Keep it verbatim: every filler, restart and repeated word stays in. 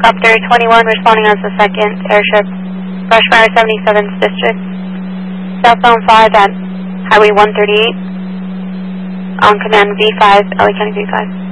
Helicopter twenty-one responding as the second airship, Rushmire seventy-seventh District, southbound five at Highway one thirty-eight, on command V five, L A County V five.